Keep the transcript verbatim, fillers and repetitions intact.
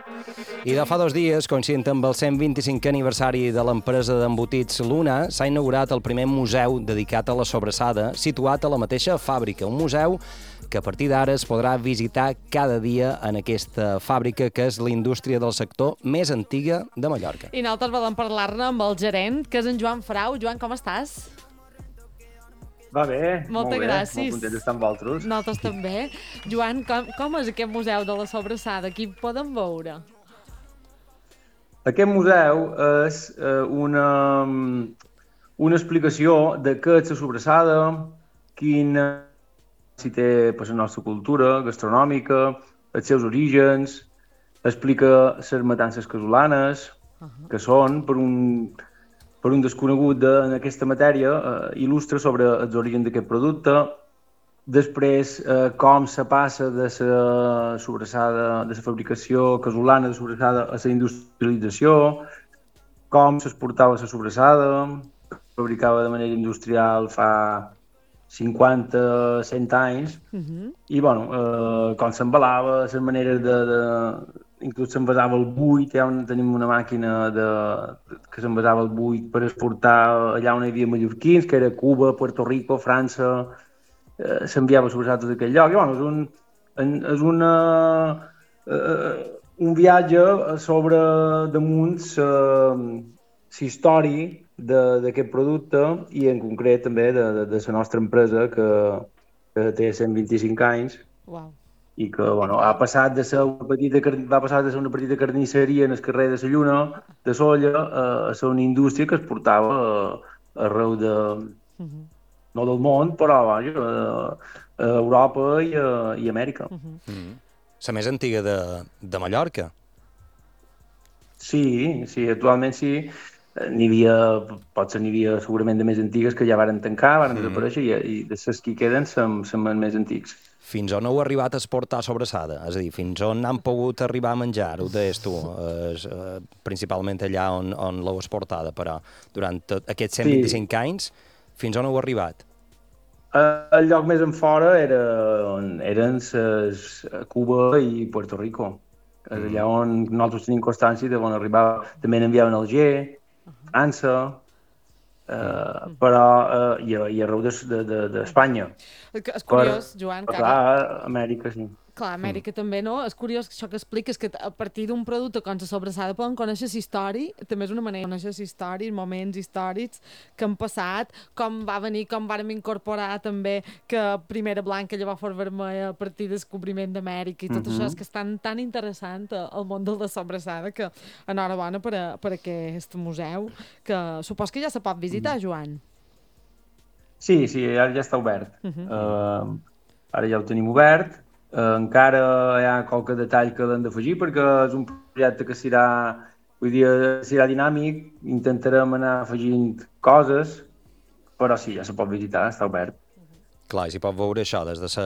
I de fa dos dies, coincidint amb el cent vint-i-cinquè aniversari de l'empresa d'embotits Luna, s'ha inaugurat el primer museu dedicat a la sobrassada, situat a la mateixa fàbrica. Un museu que a partir d'ara es podrà visitar cada dia en aquesta fàbrica, que és la indústria del sector més antiga de Mallorca. I nosaltres volem parlar-ne amb el gerent, que és en Joan Frau. Joan, com estàs? Va bé, Moltes molt bé, gràcies. molt content d'estar amb vosaltres. Nosaltres també. Joan, com, com és aquest museu de la sobrassada? Aquí podem veure? Aquest museu és eh, una, una explicació de què és la sobrassada, quina si té per la nostra cultura gastronòmica, els seus orígens, explica les matances casolanes, uh -huh. que són, per un, per un desconegut de, en aquesta matèria, eh, il·lustra sobre els orígens d'aquest producte. Després, eh, com se passa de la sobrassada, de la fabricació casolana de sobrassada a la industrialització, com s'exportava la sobrassada, que fabricava de manera industrial fa cinquanta, cent anys, uh-huh. i bueno, eh, com s'embalava, les maneres de... de inclús s'envasava el buit, ja on tenim una màquina de, que s'envasava el buit per exportar allà on hi havia mallorquins, que era Cuba, Puerto Rico, França, eh, s'enviava sobrassades d'aquell lloc, i bueno, és un, és una, eh, un viatge sobre damunt la història d'aquest producte i en concret també de, de, de la nostra empresa que, que té cent vint-i-cinc anys. Wow. I que bueno, ha passat de ser una petita, va passar de ser una petita carnisseria en el carrer de la Lluna, de Sóller, a ser una indústria que es portava arreu de, uh-huh. no del món, però vaja, a, a Europa i a, i a Amèrica. Uh-huh. Mm. La més antiga de, de Mallorca. Sí, sí, actualment sí. N'hi havia, potser n'hi havia segurament de més antigues que ja varen tancar, varen mm. desaparèixer, i, i de les que queden són, són més antics. Fins on heu arribat a exportar sobrassada? És a dir, fins on han pogut arribar a menjar? Ho deies tu, és, eh, principalment allà on, on l'heu exportada, però durant aquests cent vint-i-cinc sí. anys, fins on heu arribat? El lloc més en fora era, eren ses, Cuba i Puerto Rico. És mm. allà on nosaltres tenim constància de on arribava. També n'enviaven a Alger, França, uh, però uh, i, i arreu d'Espanya. De, de, és curiós, per, Joan, que... Clar, Amèrica, sí. Clar, Amèrica mm. també, no? És curiós això que expliques, que a partir d'un producte com la sobrassada poden conèixer la història, també és una manera de conèixer la història, moments històrics que han passat, com va venir, com vàrem incorporar també que primera blanca llavors fos vermella a partir del descobriment d'Amèrica i tot mm-hmm. això, és que és tan, tan interessant el món de la sobrassada que enhorabona per, a, per a aquest museu, que supos que ja se pot visitar, Joan. Sí, sí, ara ja està obert. Mm-hmm. Uh, ara ja ho tenim obert. Uh, encara hi ha qualque detall que l'hem d'afegir perquè és un projecte que serà, vull dir, serà dinàmic, intentarem anar afegint coses, però sí, ja se pot visitar, està obert. Clar, i s'hi pot veure això des de la